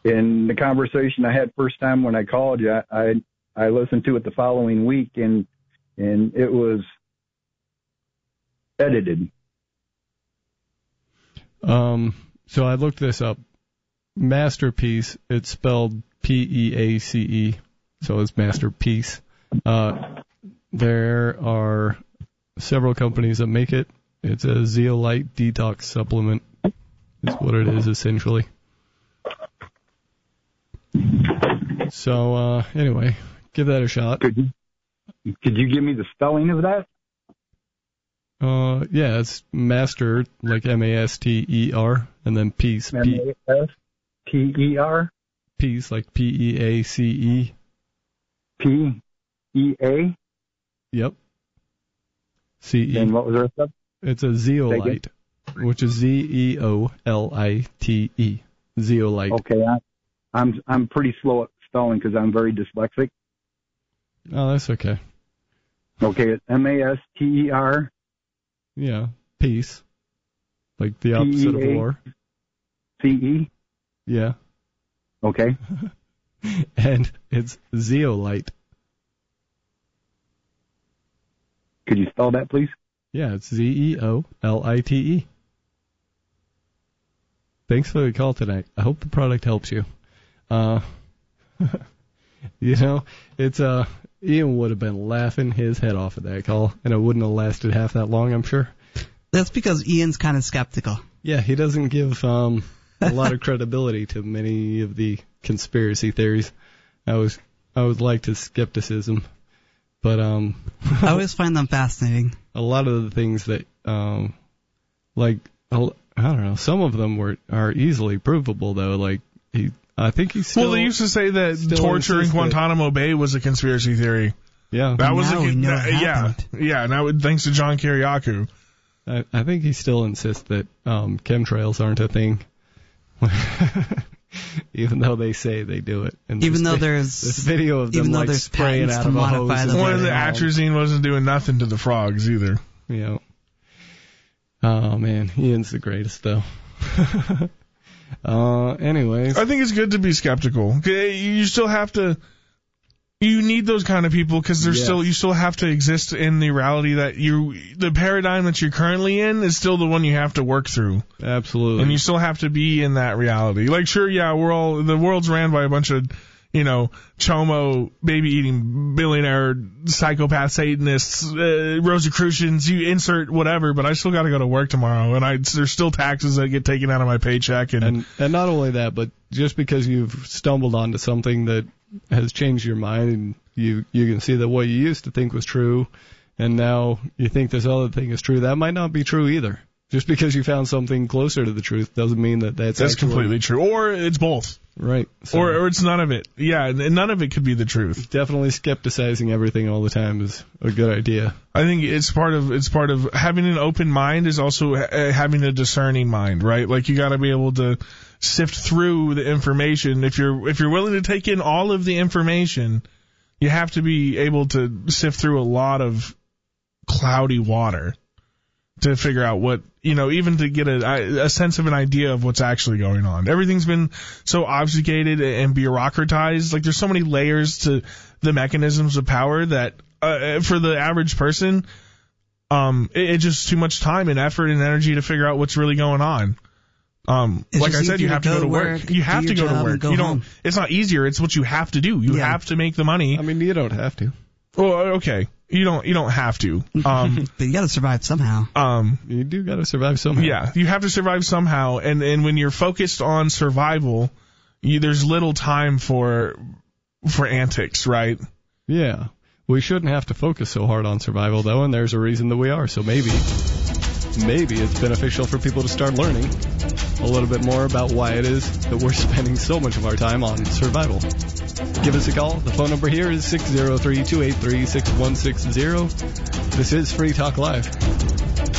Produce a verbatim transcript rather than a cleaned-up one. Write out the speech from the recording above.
in the conversation I had first time when I called you, I, I, I listened to it the following week, and and it was edited. Um, so I looked this up. Masterpiece, it's spelled P E A C E, so it's Masterpiece. Uh, there are several companies that make it. It's a zeolite detox supplement. Is what it is, essentially. So, uh, anyway, give that a shot. Could you, could you give me the spelling of that? Uh, yeah, it's master, like M A S T E R, and then peace. M A S T E R? Peace, like P E A C E. P E A? Yep. C E. And what was the rest of it? It's a zeolite, which is Z E O L I T E. Zeolite. Okay, I, I'm I'm pretty slow at spelling because I'm very dyslexic. Oh, that's okay. Okay, it's M A S T E R. Yeah, peace. Like the opposite P E A of war. C E? Yeah. Okay. And it's zeolite. Could you spell that, please? Yeah, it's Z E O L I T E. Thanks for the call tonight. I hope the product helps you. Uh, you know, it's uh, Ian would have been laughing his head off at that call, and it wouldn't have lasted half that long, I'm sure. That's because Ian's kind of skeptical. Yeah, he doesn't give um, a lot of credibility to many of the conspiracy theories. I was I would like his skepticism, but um, I always find them fascinating. A lot of the things that, um, like, I don't know, some of them were are easily provable though. Like he, I think he's still. Well, they used to say that torture in Guantanamo Bay was a conspiracy theory. Yeah, that was now a we know uh, it yeah, happened. yeah. Now thanks to John Kiriakou. I, I think he still insists that um, chemtrails aren't a thing, even though they say they do it. And even though vi- there's this video of them even though like there's spraying patents out to of a modify hose. the One of the Yeah. atrazine wasn't doing nothing to the frogs either. You know. Oh man, Ian's the greatest though. uh, anyways, I think it's good to be skeptical. You still have to. You need those kind of people because there's Yes. still you still have to exist in the reality that you the paradigm that you're currently in is still the one you have to work through. absolutely. And you still have to be in that reality. Like, sure, yeah, we're all the world's ran by a bunch of, you know, chomo, baby-eating, billionaire, psychopath Satanists, uh, Rosicrucians. You insert whatever, but I still got to go to work tomorrow, and I there's still taxes that get taken out of my paycheck. And, And and not only that, but just because you've stumbled onto something that has changed your mind, and you you can see that what you used to think was true, and now you think this other thing is true, that might not be true either. Just because you found something closer to the truth doesn't mean that that's that's actually, completely true. Or it's both. right. So Or, or it's none of it. Yeah, and none of it could be the truth. definitely skepticizing everything all the time is a good idea. I think it's part of it's part of having an open mind is also ha- having a discerning mind, right? Like you got to be able to sift through the information. If you're if you're willing to take in all of the information, you have to be able to sift through a lot of cloudy water to figure out what, you know, even to get a, a sense of an idea of what's actually going on. Everything's been so obfuscated and bureaucratized. Like there's so many layers to the mechanisms of power that uh, for the average person, um, it, it's just too much time and effort and energy to figure out what's really going on. Um, It's like I just said, you easier have to go to work. work, You have do to your go to job, and work. go You don't. home. It's not easier. It's what you have to do. You Yeah. have to make the money. I mean, you don't have to. Well, okay. You don't. You don't have to. Um, But you got to survive somehow. um, You do got to survive somehow. yeah, you have to survive somehow, and and when you're focused on survival, you, there's little time for for antics, right? Yeah. We shouldn't have to focus so hard on survival, though, and there's a reason that we are. So maybe, maybe it's beneficial for people to start learning a little bit more about why it is that we're spending so much of our time on survival. Give us a call. The phone number here is six zero three, two eight three, six one six zero. This is Free Talk Live.